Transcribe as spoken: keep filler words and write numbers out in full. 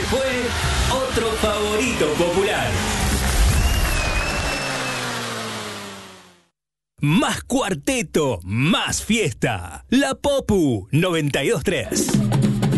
fue otro favorito popular. Más cuarteto, más fiesta. La Popu noventa y dos tres.